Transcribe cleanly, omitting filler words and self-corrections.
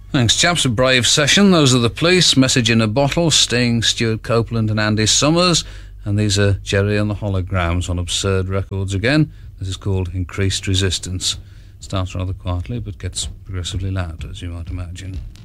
Thanks, chaps. A brave session. Those are the Police, Message in a Bottle, Sting, Stuart Copeland and Andy Summers. And these are Jerry and the Holograms on Absurd Records again. This is called Increased Resistance. Starts rather quietly but gets progressively louder, as you might imagine.